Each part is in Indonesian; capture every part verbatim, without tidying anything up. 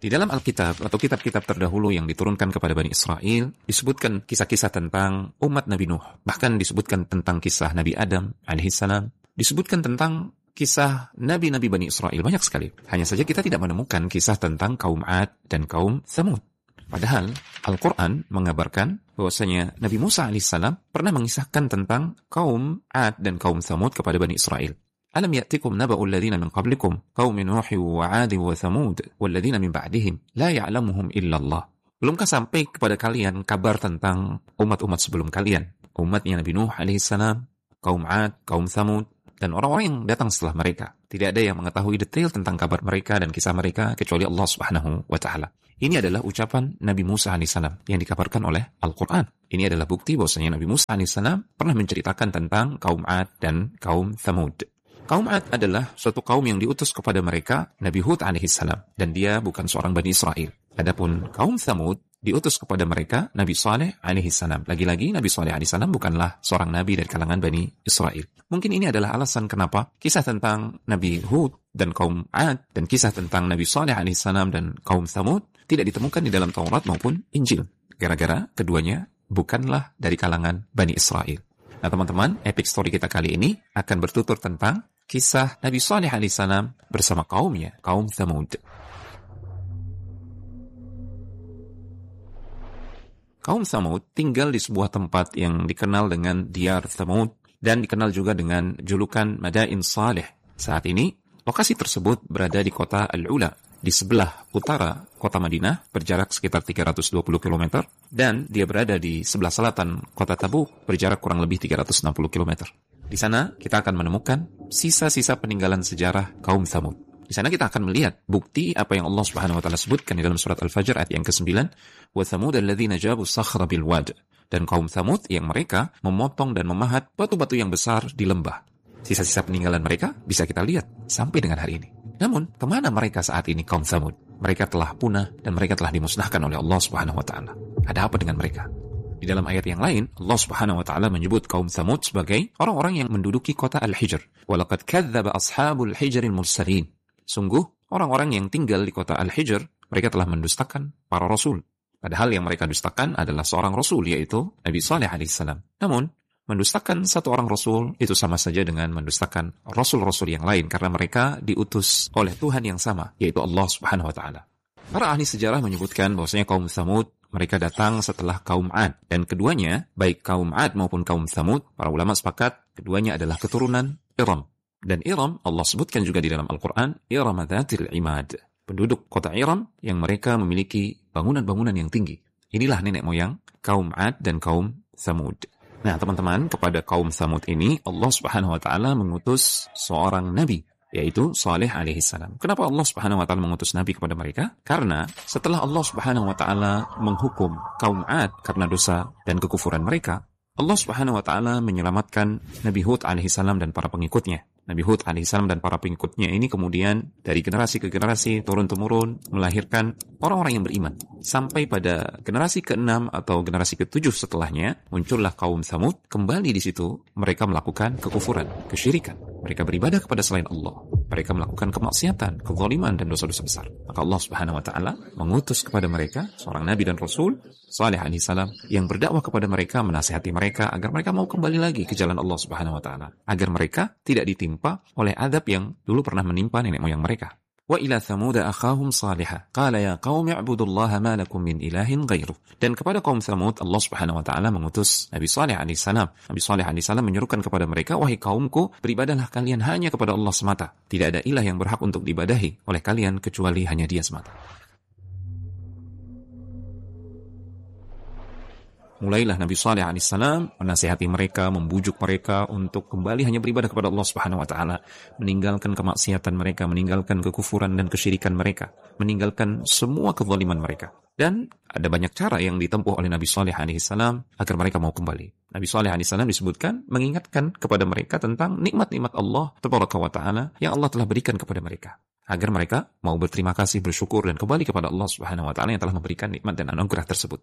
Di dalam Alkitab atau kitab-kitab terdahulu yang diturunkan kepada Bani Israel, disebutkan kisah-kisah tentang umat Nabi Nuh. Bahkan disebutkan tentang kisah Nabi Adam alaihissalam. Disebutkan tentang kisah Nabi-Nabi Bani Israel. Banyak sekali. Hanya saja kita tidak menemukan kisah tentang kaum Ad dan kaum Tsamud. Padahal Al-Quran mengabarkan bahwasanya Nabi Musa alaihissalam pernah mengisahkan tentang kaum Ad dan kaum Tsamud kepada Bani Israel. Alam ya'tikum naba'ul ladzina min qablikum qaumi Nuh wa 'ad wa Tsamud wal ladzina min ba'dihim la ya'lamuhum illa Allah. Belumkah sampai kepada kalian kabar tentang umat-umat sebelum kalian, umatnya Nabi Nuh alaihissalam, kaum 'Ad, kaum Tsamud, dan orang-orang yang datang setelah mereka. Tidak ada yang mengetahui detail tentang kabar mereka dan kisah mereka kecuali Allah Subhanahu wa taala. Ini adalah ucapan Nabi Musa alaihissalam yang dikabarkan oleh Al-Quran. Ini adalah bukti bahwasanya Nabi Musa alaihissalam pernah menceritakan tentang kaum 'Ad dan kaum Tsamud. Kaum 'Ad adalah suatu kaum yang diutus kepada mereka Nabi Hud alaihissalam, dan dia bukan seorang Bani Israel. Adapun kaum Tsamud diutus kepada mereka Nabi Saleh alaihissalam. Lagi-lagi Nabi Saleh alaihissalam bukanlah seorang nabi dari kalangan Bani Israel. Mungkin ini adalah alasan kenapa kisah tentang Nabi Hud dan kaum 'Ad dan kisah tentang Nabi Saleh alaihissalam dan kaum Tsamud tidak ditemukan di dalam Taurat maupun Injil. Gara-gara keduanya bukanlah dari kalangan Bani Israel. Nah teman-teman, epic story kita kali ini akan bertutur tentang kisah Nabi Saleh alaihissalam bersama kaumnya, kaum Tsamud. Kaum Tsamud tinggal di sebuah tempat yang dikenal dengan Diyar Tsamud dan dikenal juga dengan julukan Madain Saleh. Saat ini, lokasi tersebut berada di kota Al-Ula, di sebelah utara kota Madinah, berjarak sekitar tiga ratus dua puluh kilometer, dan dia berada di sebelah selatan kota Tabuk, berjarak kurang lebih tiga ratus enam puluh kilometer. Di sana kita akan menemukan sisa-sisa peninggalan sejarah kaum Tsamud. Di sana kita akan melihat bukti apa yang Allah Subhanahu wa taala sebutkan di dalam surat Al-Fajr ayat yang kesembilan, wa Tsamud alladzina jabu sakhra bil wad, dan kaum Tsamud yang mereka memotong dan memahat batu-batu yang besar di lembah. Sisa-sisa peninggalan mereka bisa kita lihat sampai dengan hari ini. Namun, kemana mereka saat ini kaum Tsamud? Mereka telah punah dan mereka telah dimusnahkan oleh Allah Subhanahu wa taala. Ada apa dengan mereka? Di dalam ayat yang lain, Allah Subhanahu wa taala menyebut kaum Tsamud sebagai orang-orang yang menduduki kota Al-Hijr. Walaqad kadzdzaba ashabul hijril mursalin. Sungguh, orang-orang yang tinggal di kota Al-Hijr, mereka telah mendustakan para rasul. Padahal yang mereka dustakan adalah seorang rasul, yaitu Nabi Saleh alaihissalam. Namun, mendustakan satu orang rasul itu sama saja dengan mendustakan rasul-rasul yang lain, karena mereka diutus oleh Tuhan yang sama, yaitu Allah Subhanahu wa taala. Para ahli sejarah menyebutkan bahwasanya kaum Tsamud mereka datang setelah kaum 'Ad, dan keduanya, baik kaum 'Ad maupun kaum Tsamud, para ulama sepakat keduanya adalah keturunan Iram. Dan Iram Allah sebutkan juga di dalam Al-Quran, Iram dzatil imad, penduduk kota Iram yang mereka memiliki bangunan-bangunan yang tinggi. Inilah nenek moyang kaum 'Ad dan kaum Tsamud. Nah teman-teman, kepada kaum Tsamud ini Allah Subhanahu wa taala mengutus seorang nabi, yaitu Saleh alaihissalam. Kenapa Allah Subhanahu wa taala mengutus nabi kepada mereka? Karena setelah Allah Subhanahu wa taala menghukum kaum 'Ad karena dosa dan kekufuran mereka, Allah Subhanahu wa taala menyelamatkan Nabi Hud alaihissalam dan para pengikutnya. Nabi Hud alaihissalam dan para pengikutnya ini kemudian dari generasi ke generasi turun-temurun melahirkan orang-orang yang beriman. Sampai pada generasi keenam atau generasi ketujuh setelahnya muncullah kaum Tsamud. Kembali di situ mereka melakukan kekufuran, kesyirikan. Mereka beribadah kepada selain Allah. Mereka melakukan kemaksiatan, kezaliman dan dosa-dosa besar. Maka Allah Subhanahu wa taala mengutus kepada mereka seorang nabi dan rasul, Saleh alaihissalam, yang berdakwah kepada mereka, menasihati mereka agar mereka mau kembali lagi ke jalan Allah Subhanahu wa taala, agar mereka tidak ditimpa oleh adab yang dulu pernah menimpa nenek moyang mereka. Wa ila Tsamud akhahum Salihah qala ya qaumi ibudullaha ma lakum min ilahin ghairuh. Dan kepada kaum Tsamud Allah Subhanahu wa taala mengutus Nabi Saleh alaihissalam. Nabi Saleh alaihissalam menyerukan kepada mereka, wahai kaumku, beribadahlah kalian hanya kepada Allah semata. Tidak ada ilah yang berhak untuk diibadahi oleh kalian kecuali hanya Dia semata. Mulailah Nabi Saleh alaihissalam menasihati mereka, membujuk mereka untuk kembali hanya beribadah kepada Allah Subhanahu wa taala, meninggalkan kemaksiatan mereka, meninggalkan kekufuran dan kesyirikan mereka, meninggalkan semua kezaliman mereka. Dan ada banyak cara yang ditempuh oleh Nabi Saleh alaihissalam agar mereka mau kembali. Nabi Saleh alaihissalam disebutkan mengingatkan kepada mereka tentang nikmat-nikmat Allah tabaraka wa taala yang Allah telah berikan kepada mereka, agar mereka mau berterima kasih, bersyukur dan kembali kepada Allah Subhanahu wa taala yang telah memberikan nikmat dan anugerah tersebut.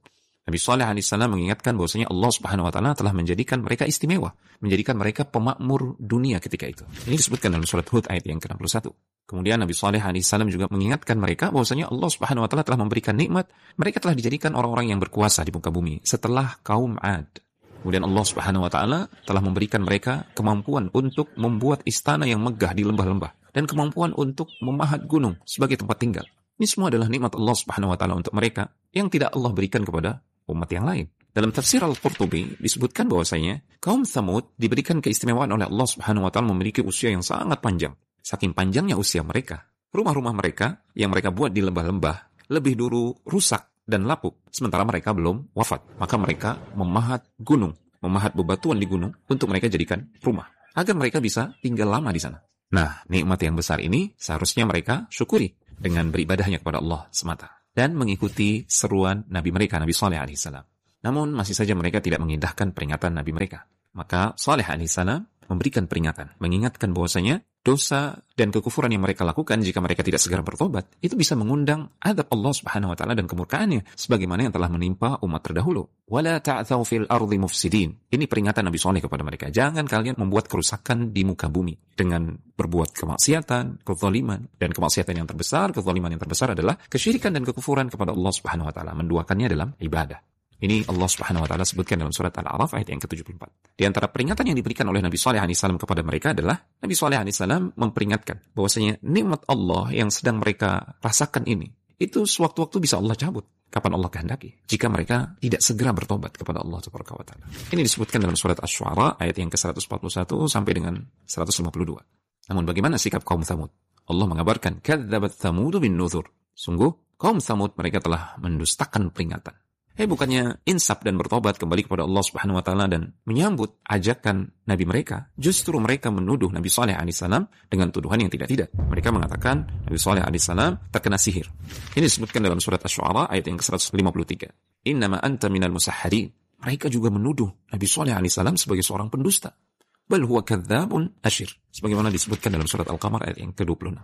Nabi Saleh alaihissalam mengingatkan bahwasanya Allah Subhanahu wa taala telah menjadikan mereka istimewa, menjadikan mereka pemakmur dunia ketika itu. Ini disebutkan dalam surat Hud ayat yang ke enam puluh satu. Kemudian Nabi Saleh alaihissalam juga mengingatkan mereka bahwasanya Allah Subhanahu wa taala telah memberikan nikmat, mereka telah dijadikan orang-orang yang berkuasa di muka bumi setelah kaum Ad. Kemudian Allah Subhanahu wa taala telah memberikan mereka kemampuan untuk membuat istana yang megah di lembah-lembah dan kemampuan untuk memahat gunung sebagai tempat tinggal. Ini semua adalah nikmat Allah Subhanahu wa taala untuk mereka yang tidak Allah berikan kepada umat yang lain. Dalam tafsir Al-Qurtubi disebutkan bahwasanya kaum Tsamud diberikan keistimewaan oleh Allah Subhanahu wa taala memiliki usia yang sangat panjang. Saking panjangnya usia mereka, rumah-rumah mereka yang mereka buat di lembah-lembah lebih dulu rusak dan lapuk sementara mereka belum wafat. Maka mereka memahat gunung, memahat bebatuan di gunung untuk mereka jadikan rumah agar mereka bisa tinggal lama di sana. Nah, nikmat yang besar ini seharusnya mereka syukuri dengan beribadahnya kepada Allah semata dan mengikuti seruan Nabi mereka, Nabi Saleh alaihissalam. Namun masih saja mereka tidak mengindahkan peringatan Nabi mereka. Maka Saleh alaihissalam memberikan peringatan, mengingatkan bahwasanya dosa dan kekufuran yang mereka lakukan jika mereka tidak segera bertobat, itu bisa mengundang azab Allah Subhanahu wa taala dan kemurkaannya sebagaimana yang telah menimpa umat terdahulu. Wala ta'thaw fil ardi mufsidin. Ini peringatan Nabi Saleh kepada mereka. Jangan kalian membuat kerusakan di muka bumi dengan berbuat kemaksiatan, kezaliman, dan kemaksiatan yang terbesar, kezaliman yang terbesar adalah kesyirikan dan kekufuran kepada Allah Subhanahu wa taala, menduakannya dalam ibadah. Ini Allah Subhanahu wa taala sebutkan dalam surat Al-A'raf ayat yang ke tujuh puluh empat. Di antara peringatan yang diberikan oleh Nabi Saleh alaihissalam kepada mereka adalah Nabi Saleh alaihissalam memperingatkan bahwasanya nikmat Allah yang sedang mereka rasakan ini itu sewaktu-waktu bisa Allah cabut kapan Allah kehendaki jika mereka tidak segera bertobat kepada Allah Subhanahu wa taala. Ini disebutkan dalam surat Asy-Syu'ara ayat yang ke seratus empat puluh satu sampai dengan seratus lima puluh dua. Namun bagaimana sikap kaum Tsamud? Allah mengabarkan kadzdzabat Tsamud bin nuzur. Sungguh kaum Tsamud mereka telah mendustakan peringatan. Eh bukannya insaf dan bertobat kembali kepada Allah Subhanahu wa taala dan menyambut ajakan Nabi mereka, justru mereka menuduh Nabi Saleh alaihissalam dengan tuduhan yang tidak-tidak. Mereka mengatakan Nabi Saleh alaihissalam terkena sihir. Ini disebutkan dalam surat Asy-Syu'ara ayat yang ke seratus lima puluh tiga. Innama anta minal musahharin. Mereka juga menuduh Nabi Saleh alaihissalam sebagai seorang pendusta. Bal huwa kadzdzabun asyir. Sebagaimana disebutkan dalam surat Al-Qamar ayat yang ke dua puluh enam.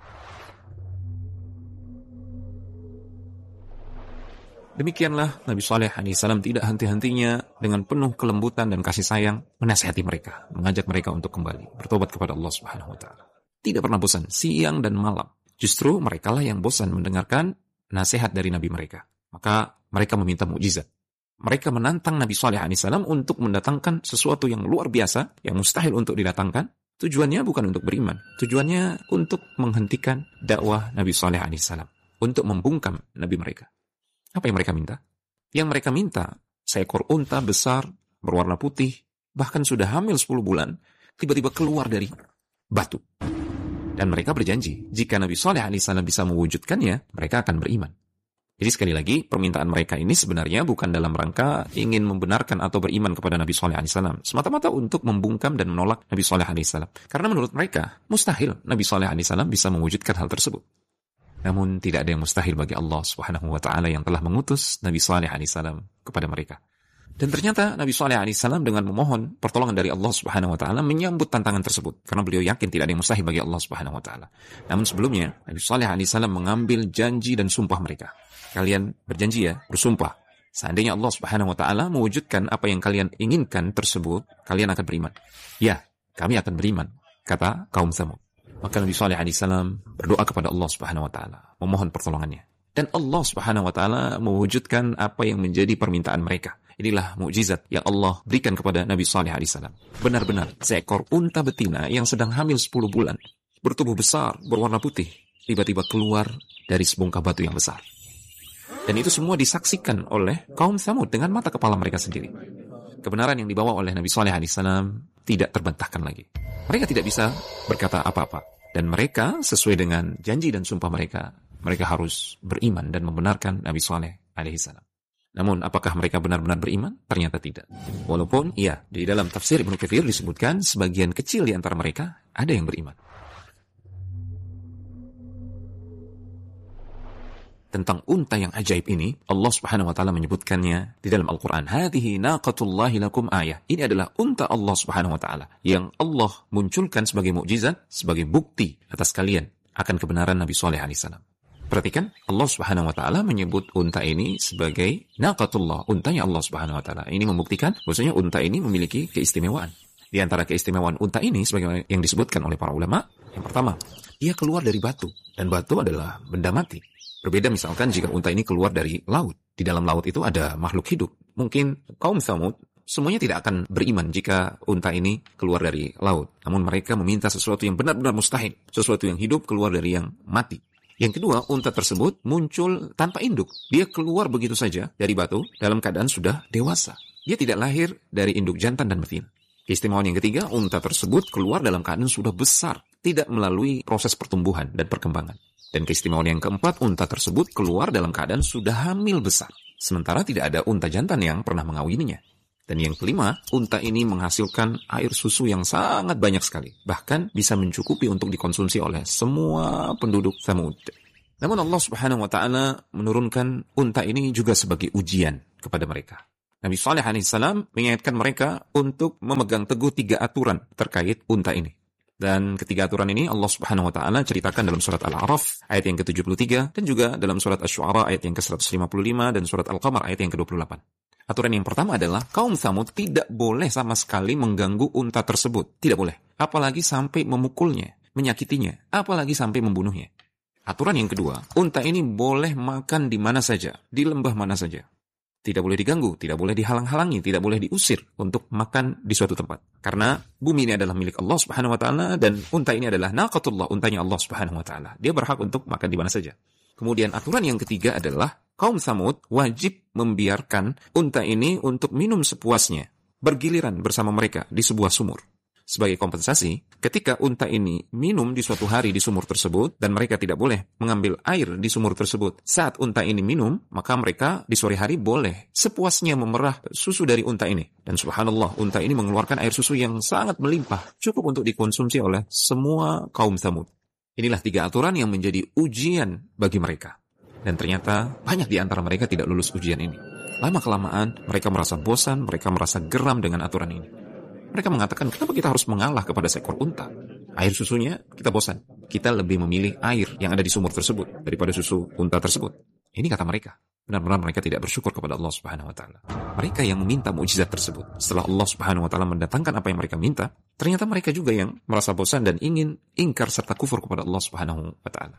Demikianlah Nabi Saleh alaihissalam tidak henti-hentinya dengan penuh kelembutan dan kasih sayang menasihati mereka, mengajak mereka untuk kembali bertobat kepada Allah Subhanahu wa taala. Tidak pernah bosan, siang dan malam. Justru merekalah yang bosan mendengarkan nasihat dari Nabi mereka. Maka mereka meminta mukjizat. Mereka menantang Nabi Saleh alaihissalam untuk mendatangkan sesuatu yang luar biasa, yang mustahil untuk didatangkan. Tujuannya bukan untuk beriman, tujuannya untuk menghentikan dakwah Nabi Saleh alaihissalam, untuk membungkam Nabi mereka. Apa yang mereka minta? Yang mereka minta, seekor unta besar, berwarna putih, bahkan sudah hamil sepuluh bulan, tiba-tiba keluar dari batu. Dan mereka berjanji, jika Nabi Saleh alaihissalam bisa mewujudkannya, mereka akan beriman. Jadi sekali lagi, permintaan mereka ini sebenarnya bukan dalam rangka ingin membenarkan atau beriman kepada Nabi Saleh alaihissalam, semata-mata untuk membungkam dan menolak Nabi Saleh alaihissalam. Karena menurut mereka, mustahil Nabi Saleh alaihissalam bisa mewujudkan hal tersebut. Namun tidak ada yang mustahil bagi Allah Subhanahu wa taala yang telah mengutus Nabi Saleh alaihissalam kepada mereka. Dan ternyata Nabi Saleh alaihissalam dengan memohon pertolongan dari Allah Subhanahu wa taala menyambut tantangan tersebut karena beliau yakin tidak ada yang mustahil bagi Allah Subhanahu wa taala. Namun sebelumnya Nabi Saleh alaihissalam mengambil janji dan sumpah mereka. Kalian berjanji ya, bersumpah. Seandainya Allah Subhanahu wa taala mewujudkan apa yang kalian inginkan tersebut, kalian akan beriman. Ya, kami akan beriman, kata kaum Tsamud. Maka Nabi Saleh alaihissalam berdoa kepada Allah Subhanahu wa taala, memohon pertolongannya. Dan Allah Subhanahu wa taala mewujudkan apa yang menjadi permintaan mereka. Inilah mukjizat yang Allah berikan kepada Nabi Saleh alaihissalam. Benar-benar seekor unta betina yang sedang hamil sepuluh bulan, bertubuh besar, berwarna putih, tiba-tiba keluar dari sebongkah batu yang besar. Dan itu semua disaksikan oleh kaum Tsamud dengan mata kepala mereka sendiri. Kebenaran yang dibawa oleh Nabi Saleh alaihissalam tidak terbantahkan lagi. Mereka tidak bisa berkata apa-apa. Dan mereka sesuai dengan janji dan sumpah mereka, mereka harus beriman dan membenarkan Nabi Saleh alaihissalam. Namun apakah mereka benar-benar beriman? Ternyata tidak. Walaupun iya, di dalam tafsir Ibnu Katsir disebutkan sebagian kecil di antara mereka ada yang beriman. Tentang unta yang ajaib ini, Allah Subhanahu wa taala menyebutkannya di dalam Al-Qur'an. Hadhihi naqatullahi lakum ayah. Ini adalah unta Allah Subhanahu wa taala yang Allah munculkan sebagai mukjizat, sebagai bukti atas kalian akan kebenaran Nabi Saleh alaihissalam. Perhatikan, Allah Subhanahu wa taala menyebut unta ini sebagai naqatullah, untanya Allah Subhanahu wa taala. Ini membuktikan bahwasanya unta ini memiliki keistimewaan. Di antara keistimewaan unta ini sebagai yang disebutkan oleh para ulama, yang pertama, ia keluar dari batu, dan batu adalah benda mati. Berbeda misalkan jika unta ini keluar dari laut. Di dalam laut itu ada makhluk hidup. Mungkin kaum Tsamud semuanya tidak akan beriman jika unta ini keluar dari laut. Namun mereka meminta sesuatu yang benar-benar mustahil, sesuatu yang hidup keluar dari yang mati. Yang kedua, unta tersebut muncul tanpa induk. Dia keluar begitu saja dari batu dalam keadaan sudah dewasa. Dia tidak lahir dari induk jantan dan betina. Keistimewaan yang ketiga, unta tersebut keluar dalam keadaan sudah besar, tidak melalui proses pertumbuhan dan perkembangan. Dan keistimewaan yang keempat, unta tersebut keluar dalam keadaan sudah hamil besar. Sementara tidak ada unta jantan yang pernah mengawininya. Dan yang kelima, unta ini menghasilkan air susu yang sangat banyak sekali. Bahkan bisa mencukupi untuk dikonsumsi oleh semua penduduk Tsamud. Namun Allah Subhanahu wa taala menurunkan unta ini juga sebagai ujian kepada mereka. Nabi Shalih alaihissalam mengingatkan mereka untuk memegang teguh tiga aturan terkait unta ini. Dan ketiga aturan ini Allah Subhanahu wa taala ceritakan dalam surat Al-A'raf ayat yang ke tujuh puluh tiga dan juga dalam surat Asy-Syu'ara ayat yang ke seratus lima puluh lima dan surat Al-Qamar ayat yang ke dua puluh delapan. Aturan yang pertama adalah kaum Tsamud tidak boleh sama sekali mengganggu unta tersebut. Tidak boleh. Apalagi sampai memukulnya, menyakitinya, apalagi sampai membunuhnya. Aturan yang kedua, unta ini boleh makan di mana saja, di lembah mana saja. Tidak boleh diganggu, tidak boleh dihalang-halangi, tidak boleh diusir untuk makan di suatu tempat. Karena bumi ini adalah milik Allah Subhanahu wa taala dan unta ini adalah naqatullah, untanya Allah Subhanahu wa taala. Dia berhak untuk makan di mana saja. Kemudian aturan yang ketiga adalah kaum Tsamud wajib membiarkan unta ini untuk minum sepuasnya, bergiliran bersama mereka di sebuah sumur. Sebagai kompensasi, ketika unta ini minum di suatu hari di sumur tersebut, dan mereka tidak boleh mengambil air di sumur tersebut saat unta ini minum, maka mereka di sore hari boleh sepuasnya memerah susu dari unta ini. Dan subhanallah, unta ini mengeluarkan air susu yang sangat melimpah, cukup untuk dikonsumsi oleh semua kaum Tsamud. Inilah tiga aturan yang menjadi ujian bagi mereka. Dan ternyata banyak di antara mereka tidak lulus ujian ini. Lama-kelamaan mereka merasa bosan, mereka merasa geram dengan aturan ini. Mereka mengatakan, kenapa kita harus mengalah kepada seekor unta? Air susunya kita bosan. Kita lebih memilih air yang ada di sumur tersebut daripada susu unta tersebut. Ini kata mereka. Benar-benar mereka tidak bersyukur kepada Allah Subhanahu wa taala. Mereka yang meminta mukjizat tersebut. Setelah Allah Subhanahu wa taala mendatangkan apa yang mereka minta, ternyata mereka juga yang merasa bosan dan ingin ingkar serta kufur kepada Allah Subhanahu wa taala.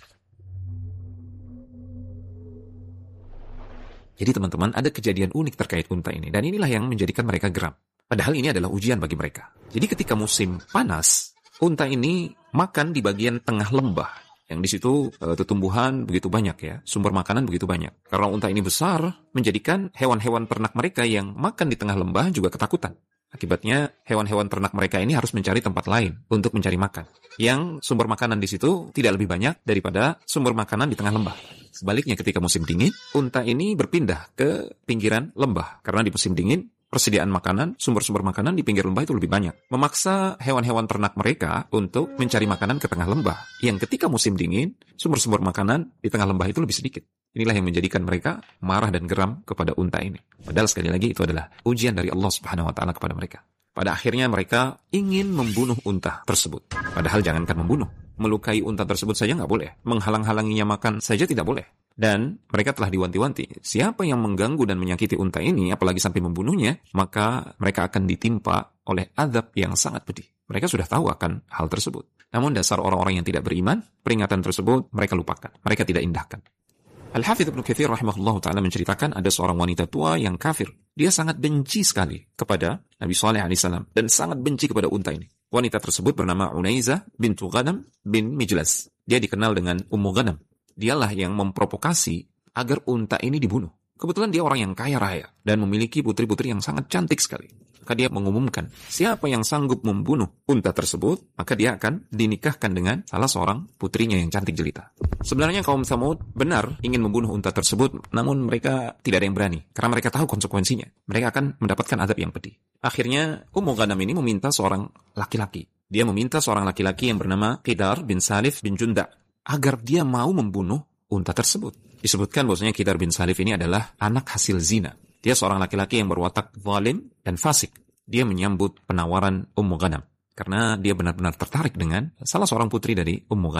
Jadi teman-teman, ada kejadian unik terkait unta ini, dan inilah yang menjadikan mereka geram. Padahal ini adalah ujian bagi mereka. Jadi ketika musim panas, unta ini makan di bagian tengah lembah. Yang di situ e, tumbuhan begitu banyak ya, sumber makanan begitu banyak. Karena unta ini besar, menjadikan hewan-hewan ternak mereka yang makan di tengah lembah juga ketakutan. Akibatnya, hewan-hewan ternak mereka ini harus mencari tempat lain untuk mencari makan. Yang sumber makanan di situ tidak lebih banyak daripada sumber makanan di tengah lembah. Sebaliknya ketika musim dingin, unta ini berpindah ke pinggiran lembah. Karena di musim dingin, persediaan makanan, sumber-sumber makanan di pinggir lembah itu lebih banyak. Memaksa hewan-hewan ternak mereka untuk mencari makanan ke tengah lembah. Yang ketika musim dingin, sumber-sumber makanan di tengah lembah itu lebih sedikit. Inilah yang menjadikan mereka marah dan geram kepada unta ini. Padahal sekali lagi itu adalah ujian dari Allah Subhanahu wa taala kepada mereka. Pada akhirnya mereka ingin membunuh unta tersebut. Padahal jangankan membunuh, melukai unta tersebut saja nggak boleh. Menghalang-halanginya makan saja tidak boleh. Dan mereka telah diwanti-wanti, siapa yang mengganggu dan menyakiti unta ini, apalagi sampai membunuhnya, maka mereka akan ditimpa oleh azab yang sangat pedih. Mereka sudah tahu akan hal tersebut. Namun dasar orang-orang yang tidak beriman, peringatan tersebut mereka lupakan, mereka tidak indahkan. Al-Hafidz Ibnu Katsir rahimahullah ta'ala menceritakan ada seorang wanita tua yang kafir. Dia sangat benci sekali kepada Nabi Shalih alaihissalam dan sangat benci kepada unta ini. Wanita tersebut bernama Unaizah bintu Ghanam bin Mijlas. Dia dikenal dengan Ummu Ghanam. Dialah yang memprovokasi agar unta ini dibunuh. Kebetulan dia orang yang kaya raya dan memiliki putri-putri yang sangat cantik sekali. Maka dia mengumumkan, siapa yang sanggup membunuh unta tersebut, maka dia akan dinikahkan dengan salah seorang putrinya yang cantik jelita. Sebenarnya kaum Tsamud benar ingin membunuh unta tersebut, namun mereka tidak ada yang berani, karena mereka tahu konsekuensinya. Mereka akan mendapatkan azab yang pedih. Akhirnya, Ummu Ghanam ini meminta seorang laki-laki. Dia meminta seorang laki-laki yang bernama Qidar bin Salif bin Junda' agar dia mau membunuh unta tersebut. Disebutkan bahwasanya Qidar bin Salif ini adalah anak hasil zina. Dia seorang laki-laki yang berwatak zalim dan fasik. Dia menyambut penawaran Ummu Ghanam karena dia benar-benar tertarik dengan salah seorang putri dari Ummu Ghanam.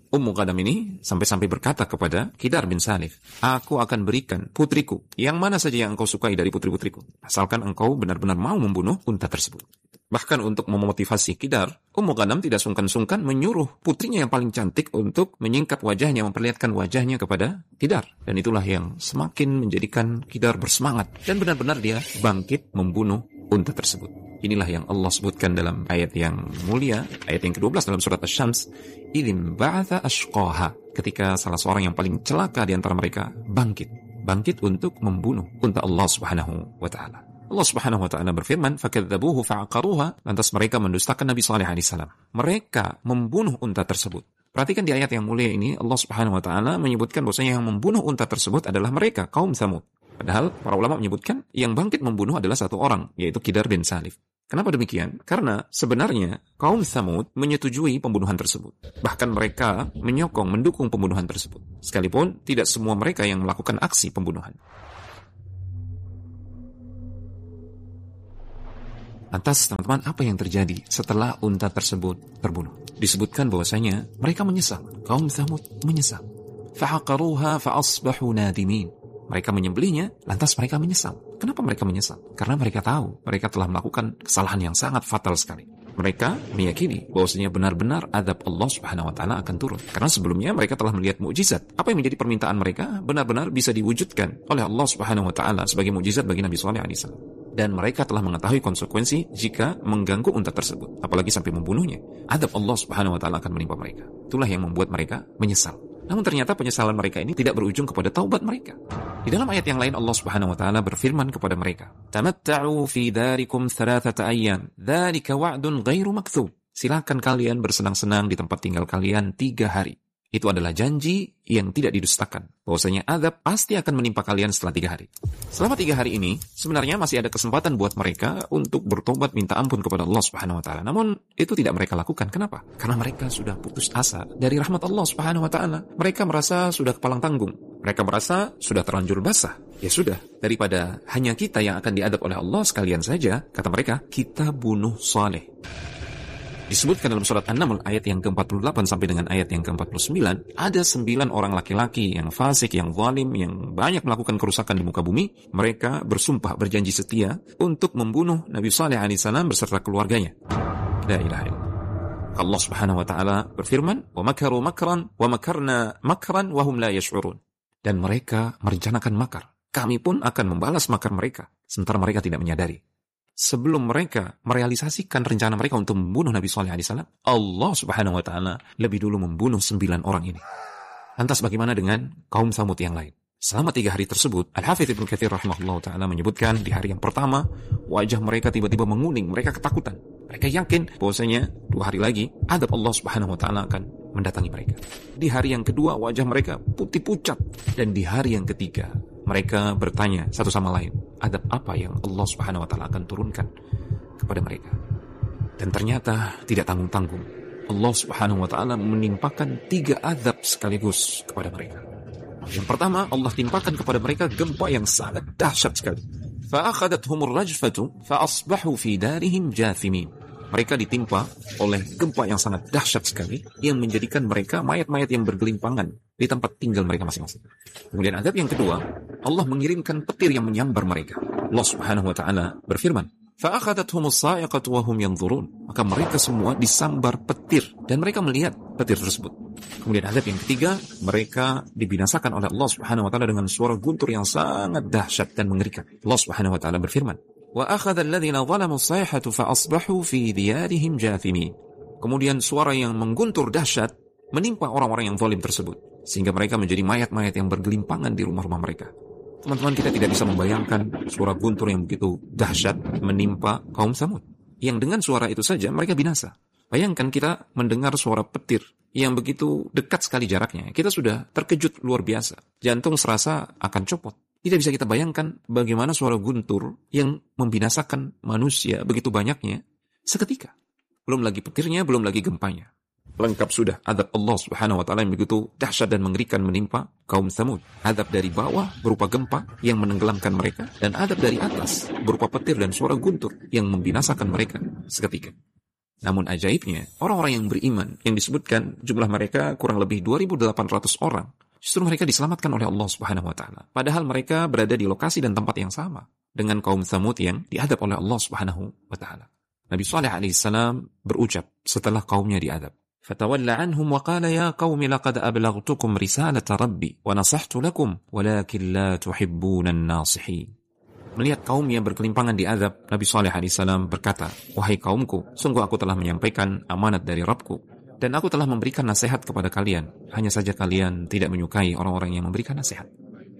Ummu Qadam ini sampai-sampai berkata kepada Kidar bin Salif, aku akan berikan putriku, yang mana saja yang engkau sukai dari putri-putriku, asalkan engkau benar-benar mau membunuh unta tersebut. Bahkan untuk memotivasi Kidar, Ummu Qadam tidak sungkan-sungkan menyuruh putrinya yang paling cantik untuk menyingkap wajahnya, memperlihatkan wajahnya kepada Kidar. Dan itulah yang semakin menjadikan Kidar bersemangat. Dan benar-benar dia bangkit membunuh unta tersebut. Inilah yang Allah sebutkan dalam ayat yang mulia, ayat yang kedua belas dalam surat Asy-Syams, idzin ba'atha ashqaha, ketika salah seorang yang paling celaka di antara mereka bangkit, bangkit untuk membunuh unta Allah Subhanahu wa taala. Allah Subhanahu wa taala berfirman, fakadzabuhu fa'aqaruha, lantas mereka mendustakan Nabi Shalih alaihi salam. Mereka membunuh unta tersebut. Perhatikan di ayat yang mulia ini, Allah Subhanahu wa taala menyebutkan bahwasanya yang membunuh unta tersebut adalah mereka, kaum Tsamud. Padahal para ulama menyebutkan yang bangkit membunuh adalah satu orang, yaitu Kidar bin Salif. Kenapa demikian? Karena sebenarnya kaum Tsamud menyetujui pembunuhan tersebut. Bahkan mereka menyokong, mendukung pembunuhan tersebut. Sekalipun tidak semua mereka yang melakukan aksi pembunuhan. Lantas teman-teman, apa yang terjadi setelah unta tersebut terbunuh? Disebutkan bahwasanya mereka menyesal. Kaum Tsamud menyesal. Fa'aqaruha fa'asbahu nadimin. Mereka menyembelihnya, lantas mereka menyesal. Kenapa mereka menyesal? Karena mereka tahu mereka telah melakukan kesalahan yang sangat fatal sekali. Mereka meyakini bahwasanya benar-benar azab Allah Subhanahu wa taala akan turun. Karena sebelumnya mereka telah melihat mukjizat. Apa yang menjadi permintaan mereka benar-benar bisa diwujudkan oleh Allah Subhanahu wa taala sebagai mukjizat bagi Nabi Shalih alaihi wasallam. Dan mereka telah mengetahui konsekuensi jika mengganggu unta tersebut, apalagi sampai membunuhnya. Azab Allah Subhanahu wa taala akan menimpa mereka. Itulah yang membuat mereka menyesal. Namun ternyata penyesalan mereka ini tidak berujung kepada taubat mereka. Di dalam ayat yang lain Allah Subhanahu wa taala berfirman kepada mereka, "Tamatta'u fi darikum thalathata ayyam, dzalika wa'dun ghairu makdzub." Silakan kalian bersenang-senang di tempat tinggal kalian tiga hari. Itu adalah janji yang tidak didustakan. Bahwasanya azab pasti akan menimpa kalian setelah tiga hari. Selama tiga hari ini, sebenarnya masih ada kesempatan buat mereka untuk bertobat minta ampun kepada Allah Subhanahu wa taala. Namun, itu tidak mereka lakukan. Kenapa? Karena mereka sudah putus asa dari rahmat Allah Subhanahu wa taala. Mereka merasa sudah kepalang tanggung. Mereka merasa sudah terlanjur basah. Ya sudah, daripada hanya kita yang akan diadab oleh Allah sekalian saja, kata mereka, kita bunuh Saleh. Disebutkan dalam surat An-Naml ayat yang ke empat puluh delapan sampai dengan ayat yang ke empat puluh sembilan, ada sembilan orang laki-laki yang fasik, yang zalim, yang banyak melakukan kerusakan di muka bumi. Mereka bersumpah, berjanji setia untuk membunuh Nabi Shalih alaihi salam beserta keluarganya. La ilaha illallah. Allah Subhanahu wa taala berfirman, "Wa makaru makran wa makarna makran wa hum la yash'urun." Dan mereka merencanakan makar. Kami pun akan membalas makar mereka, sementara mereka tidak menyadari. Sebelum mereka merealisasikan rencana mereka untuk membunuh Nabi Shalih alaihi salam, Allah Subhanahu wa taala lebih dulu membunuh sembilan orang ini. Lantas bagaimana dengan kaum Tsamud yang lain? Selama tiga hari tersebut, Al-Hafidz Ibnu Katsir rahimahullah taala menyebutkan di hari yang pertama, wajah mereka tiba-tiba menguning, mereka ketakutan. Mereka yakin bahwasanya dua hari lagi azab Allah Subhanahu wa taala akan mendatangi mereka. Di hari yang kedua, wajah mereka putih pucat, dan di hari yang ketiga mereka bertanya satu sama lain, azab apa yang Allah Subhanahu wa taala akan turunkan kepada mereka. Dan ternyata tidak tanggung-tanggung. Allah Subhanahu wa taala menimpakan tiga azab sekaligus kepada mereka. Yang pertama, Allah timpakan kepada mereka gempa yang sangat dahsyat sekali. Fa'akhadathumur rajfatu fa'asbahu fi darihim jathimin. Mereka ditimpa oleh gempa yang sangat dahsyat sekali yang menjadikan mereka mayat-mayat yang bergelimpangan di tempat tinggal mereka masing-masing. Kemudian azab yang kedua, Allah mengirimkan petir yang menyambar mereka. Allah Subhanahu wa taala berfirman, "Fa'akhadathhumus sa'iqatu wa hum yanzurun." Maka mereka semua disambar petir dan mereka melihat petir tersebut. Kemudian azab yang ketiga, mereka dibinasakan oleh Allah Subhanahu wa taala dengan suara guntur yang sangat dahsyat dan mengerikan. Allah Subhanahu wa taala berfirman, "Wa akhadha alladhina zalamu as-sayhatu fa asbahu fi diyarihim jathimin." Kemudian suara yang mengguntur dahsyat menimpa orang-orang yang zalim tersebut sehingga mereka menjadi mayat-mayat yang bergelimpangan di rumah-rumah mereka. Teman-teman, kita tidak bisa membayangkan suara guntur yang begitu dahsyat menimpa kaum Tsamud, yang dengan suara itu saja mereka binasa. Bayangkan kita mendengar suara petir yang begitu dekat sekali jaraknya, kita sudah terkejut luar biasa. Jantung serasa akan copot. Tidak bisa kita bayangkan bagaimana suara guntur yang membinasakan manusia begitu banyaknya seketika. Belum lagi petirnya, belum lagi gempanya. Lengkap sudah azab Allah Subhanahu wa taala yang begitu dahsyat dan mengerikan menimpa kaum Tsamud. Azab dari bawah berupa gempa yang menenggelamkan mereka, dan azab dari atas berupa petir dan suara guntur yang membinasakan mereka seketika. Namun ajaibnya, orang-orang yang beriman, yang disebutkan jumlah mereka kurang lebih dua ribu delapan ratus orang, justru mereka diselamatkan oleh Allah Subhanahu wa taala. Padahal mereka berada di lokasi dan tempat yang sama dengan kaum Tsamud yang diadab oleh Allah Subhanahu wa taala. Nabi Shalih alaihissalam berucap setelah kaumnya diadab, "Fatawalla anhum wa qala ya qaumi laqad ablaghtukum risalata rabbi wa nasahtu lakum walakin la tuhibbuna an-nasihin." Melihat kaum yang berkelimpangan diazab, Nabi Shalih alaihissalam berkata, "Wahai kaumku, sungguh aku telah menyampaikan amanat dari Rabbku dan aku telah memberikan nasihat kepada kalian. Hanya saja kalian tidak menyukai orang-orang yang memberikan nasihat."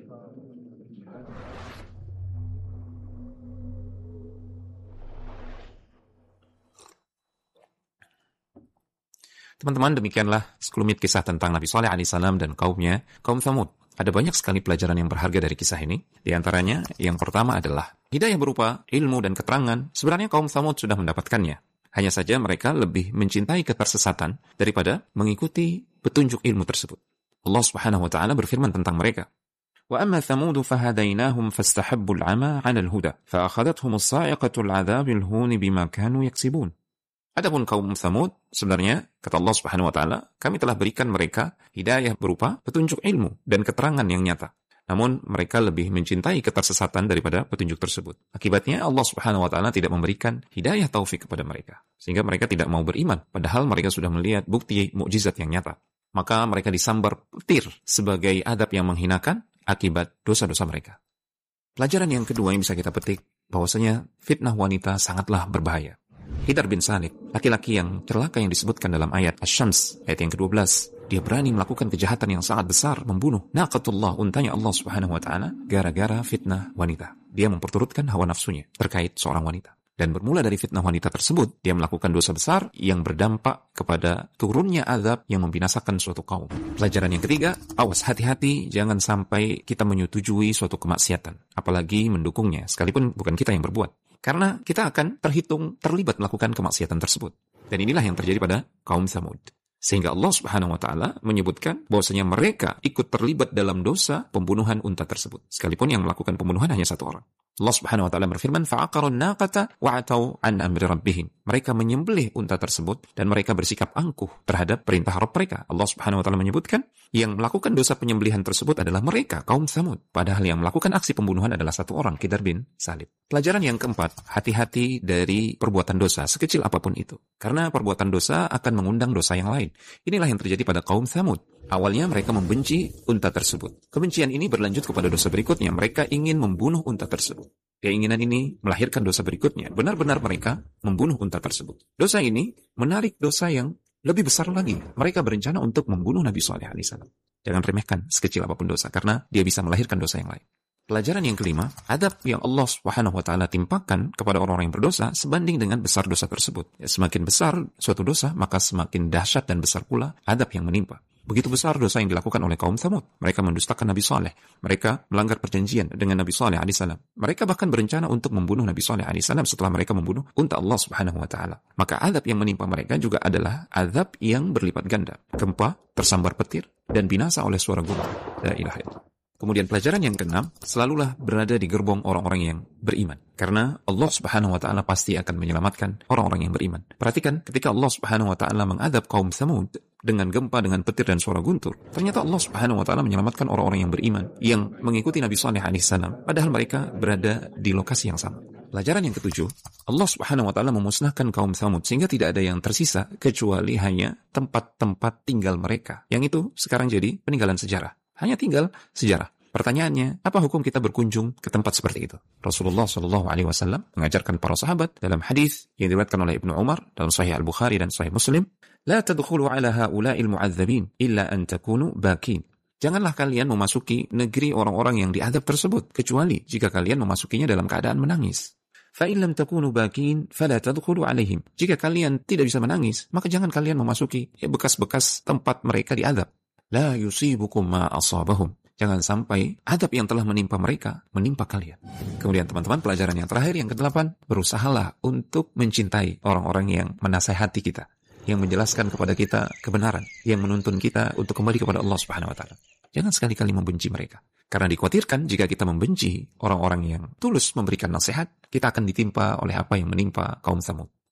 Teman-teman, demikianlah sekelumit kisah tentang Nabi Shalih alaihissalam dan kaumnya, kaum Tsamud. Ada banyak sekali pelajaran yang berharga dari kisah ini. Di antaranya, yang pertama adalah hidayah berupa ilmu dan keterangan. Sebenarnya kaum Tsamud sudah mendapatkannya. Hanya saja mereka lebih mencintai ketersesatan daripada mengikuti petunjuk ilmu tersebut. Allah Subhanahu wa taala berfirman tentang mereka, "Wa amma Tsamud fahadainahum fastahabbul 'ama 'ala al-huda, fa akhadathum as-sa'iqatu al-'adzabil huni bima kanu yaksibun." Adapun kaum Tsamud, sebenarnya, kata Allah Subhanahu wa taala, kami telah berikan mereka hidayah berupa petunjuk ilmu dan keterangan yang nyata. Namun mereka lebih mencintai ketersesatan daripada petunjuk tersebut. Akibatnya Allah Subhanahu wa taala tidak memberikan hidayah taufik kepada mereka, sehingga mereka tidak mau beriman, padahal mereka sudah melihat bukti mukjizat yang nyata. Maka mereka disambar petir sebagai adab yang menghinakan akibat dosa-dosa mereka. Pelajaran yang kedua yang bisa kita petik, bahwasanya fitnah wanita sangatlah berbahaya. Hidar bin Salib, laki-laki yang celaka yang disebutkan dalam ayat Asy-Syams, ayat yang kedua belas. Dia berani melakukan kejahatan yang sangat besar, membunuh naqatullah, untanya Allah Subhanahu wa taala, gara-gara fitnah wanita. Dia memperturutkan hawa nafsunya terkait seorang wanita. Dan bermula dari fitnah wanita tersebut, dia melakukan dosa besar yang berdampak kepada turunnya azab yang membinasakan suatu kaum. Pelajaran yang ketiga, awas, hati-hati jangan sampai kita menyetujui suatu kemaksiatan, apalagi mendukungnya, sekalipun bukan kita yang berbuat. Karena kita akan terhitung terlibat melakukan kemaksiatan tersebut. Dan inilah yang terjadi pada kaum Tsamud. Sehingga Allah Subhanahu wa taala menyebutkan bahwasanya mereka ikut terlibat dalam dosa pembunuhan unta tersebut. Sekalipun yang melakukan pembunuhan hanya satu orang. Allah Subhanahu wa taala berfirman, "Fa'aqarun naqata wa'atau an amri rabbihim." Mereka menyembelih unta tersebut dan mereka bersikap angkuh terhadap perintah Rabb mereka. Allah Subhanahu wa taala menyebutkan yang melakukan dosa penyembelihan tersebut adalah mereka, kaum Tsamud. Padahal yang melakukan aksi pembunuhan adalah satu orang, Hidar bin Salib. Pelajaran yang keempat, hati-hati dari perbuatan dosa, sekecil apapun itu. Karena perbuatan dosa akan mengundang dosa yang lain. Inilah yang terjadi pada kaum Tsamud. Awalnya mereka membenci unta tersebut. Kebencian ini berlanjut kepada dosa berikutnya. Mereka ingin membunuh unta tersebut. Keinginan ini melahirkan dosa berikutnya. Benar-benar mereka membunuh unta tersebut. Dosa ini menarik dosa yang lebih besar lagi. Mereka berencana untuk membunuh Nabi Shalih alaihissalam. Jangan remehkan sekecil apapun dosa, karena dia bisa melahirkan dosa yang lain. Pelajaran yang kelima, adab yang Allah Subhanahu wa taala timpakan kepada orang-orang yang berdosa sebanding dengan besar dosa tersebut. Ya, semakin besar suatu dosa, maka semakin dahsyat dan besar pula adab yang menimpa. Begitu besar dosa yang dilakukan oleh kaum Tsamud. Mereka mendustakan Nabi Shalih. Mereka melanggar perjanjian dengan Nabi Shalih alaihissalam. Mereka bahkan berencana untuk membunuh Nabi Shalih alaihissalam setelah mereka membunuh unta Allah Subhanahu wa taala. Maka adab yang menimpa mereka juga adalah adab yang berlipat ganda. Gempa, tersambar petir, dan binasa oleh suara guntur. La ilaha illallah. Kemudian pelajaran yang keenam, selalulah berada di gerbong orang-orang yang beriman. Karena Allah Subhanahu wa taala pasti akan menyelamatkan orang-orang yang beriman. Perhatikan ketika Allah Subhanahu wa taala mengadab kaum Tsamud dengan gempa, dengan petir dan suara guntur, ternyata Allah Subhanahu wa taala menyelamatkan orang-orang yang beriman yang mengikuti Nabi Shalih alaihissalam, padahal mereka berada di lokasi yang sama. Pelajaran yang ketujuh, Allah Subhanahu wa taala memusnahkan kaum Tsamud sehingga tidak ada yang tersisa kecuali hanya tempat-tempat tinggal mereka. Yang itu sekarang jadi peninggalan sejarah. Hanya tinggal sejarah. Pertanyaannya, apa hukum kita berkunjung ke tempat seperti itu? Rasulullah shallallahu alaihi wasallam mengajarkan para sahabat dalam hadis yang diriwayatkan oleh Ibnu Umar dalam Sahih Al-Bukhari dan Sahih Muslim, "La tadkhulu ala haula'il mu'adzabin illa an takunu bakin." Janganlah kalian memasuki negeri orang-orang yang diadab tersebut kecuali jika kalian memasukinya dalam keadaan menangis. Fa in lam takunu bakin fala tadkhulu alaihim. Jika kalian tidak bisa menangis, maka jangan kalian memasuki ya, bekas-bekas tempat mereka diadab. La yusibukum ma asabahum. Jangan sampai adab yang telah menimpa mereka menimpa kalian. Kemudian teman-teman, pelajaran yang terakhir, yang kedelapan, berusahalah untuk mencintai orang-orang yang menasihati kita, yang menjelaskan kepada kita kebenaran, yang menuntun kita untuk kembali kepada Allah Subhanahu wa taala. Jangan sekali-kali membenci mereka. Karena dikhawatirkan jika kita membenci orang-orang yang tulus memberikan nasihat, kita akan ditimpa oleh apa yang menimpa kaum Tsamud.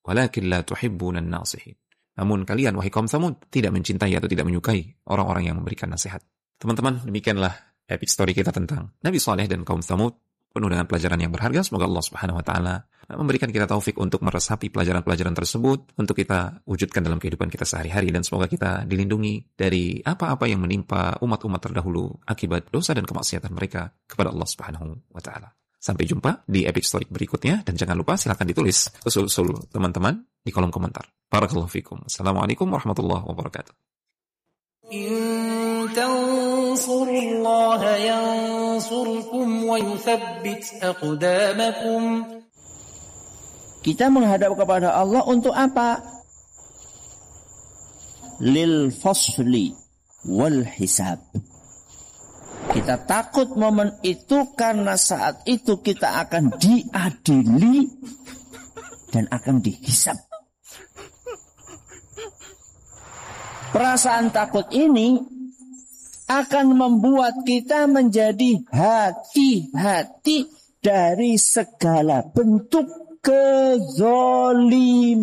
walakin la tuhibbunan nasihin. Namun kalian, wahai kaum Tsamud, tidak mencintai atau tidak menyukai orang-orang yang memberikan nasihat. Teman-teman, demikianlah epic story kita tentang Nabi Saleh dan kaum Tsamud, penuh dengan pelajaran yang berharga. Semoga Allah Subhanahu wa taala memberikan kita taufik untuk meresapi pelajaran-pelajaran tersebut, untuk kita wujudkan dalam kehidupan kita sehari-hari, dan semoga kita dilindungi dari apa-apa yang menimpa umat-umat terdahulu akibat dosa dan kemaksiatan mereka kepada Allah Subhanahu wa taala. Sampai jumpa di epic story berikutnya, dan jangan lupa silakan ditulis usul-usul teman-teman di kolom komentar. Barakallahu fikum. Assalamualaikum warahmatullahi wabarakatuh. In tansurullaha yansurkum wa yuthabbit aqdamakum. Kita menghadap kepada Allah untuk apa? Lil fasli wal hisab. Kita takut momen itu karena saat itu kita akan diadili dan akan dihisab. Perasaan takut ini akan membuat kita menjadi hati-hati dari segala bentuk kezoliman.